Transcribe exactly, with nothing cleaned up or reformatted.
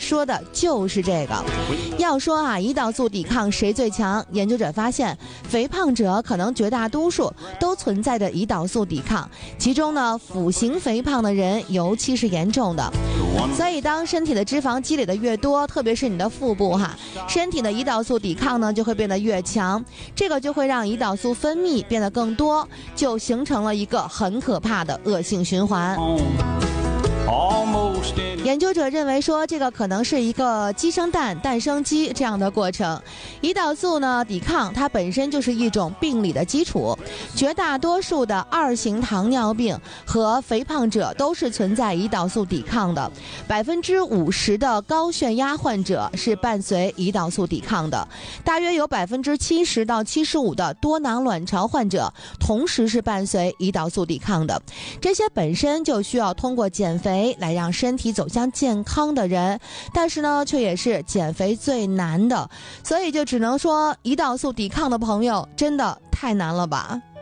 说的就是这个。要说啊，胰岛素抵抗谁最强？研究者发现，肥胖者可能绝大多数都存在着胰岛素抵抗，其中呢，腹型肥胖的人尤其是严重的。所以，当身体的脂肪积累的越多，特别是你的腹部哈，身体的胰岛素抵抗呢就会变得越强，这个就会让胰岛素分泌变得更多，就形成了一个很可怕的恶性循环。研究者认为说，这个可能是一个鸡生蛋，蛋生鸡这样的过程。胰岛素呢抵抗，它本身就是一种病理的基础。绝大多数的二型糖尿病和肥胖者都是存在胰岛素抵抗的。百分之五十的高血压患者是伴随胰岛素抵抗的，大约有百分之七十到七十五的多囊卵巢患者同时是伴随胰岛素抵抗的。这些本身就需要通过减肥来让身体走向健康的人，但是呢，却也是减肥最难的，所以就只能说胰岛素抵抗的朋友真的太难了吧。